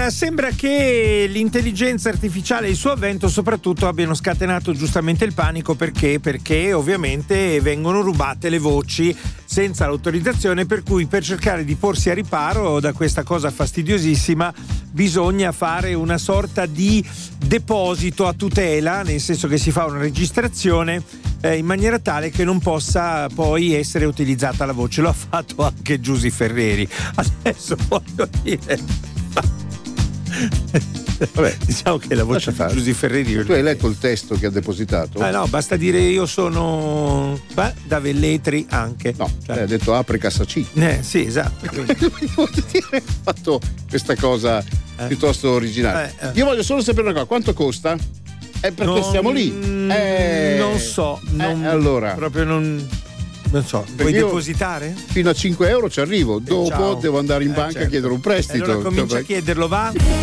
sembra che l'intelligenza artificiale e il suo avvento soprattutto abbiano scatenato giustamente il panico. Perché ovviamente vengono rubate le voci senza l'autorizzazione, per cui per cercare di porsi a riparo da questa cosa fastidiosissima bisogna fare una sorta di deposito a tutela, nel senso che si fa una registrazione in maniera tale che non possa poi essere utilizzata la voce. Lo ha fatto anche Giusy Ferreri. Adesso voglio dire, vabbè, diciamo che la voce di Giusy Ferreri. Tu hai letto il testo che ha depositato? No, basta dire io sono da Velletri anche. No, ha detto apri cassa C. Sì, esatto. Hai fatto questa cosa piuttosto originale. Io voglio solo sapere una cosa, quanto costa? Perché siamo lì. Non so. Allora. Proprio non so. Vuoi depositare? Fino a 5 euro ci arrivo. Dopo devo andare in banca a chiedere un prestito. Allora comincia a chiederlo, va?